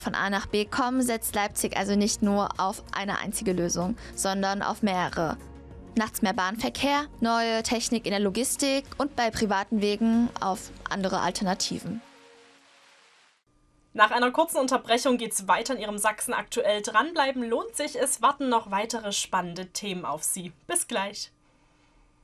Von A nach B kommen setzt Leipzig also nicht nur auf eine einzige Lösung, sondern auf mehrere. Nachts mehr Bahnverkehr, neue Technik in der Logistik und bei privaten Wegen auf andere Alternativen. Nach einer kurzen Unterbrechung geht's weiter in Ihrem Sachsen aktuell. Dranbleiben lohnt sich, es warten noch weitere spannende Themen auf Sie. Bis gleich.